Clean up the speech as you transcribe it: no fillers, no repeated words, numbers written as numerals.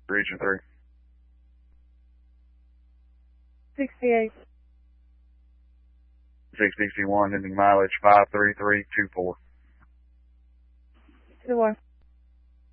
Region 3. 68. 661, ending mileage 53324. 2-1.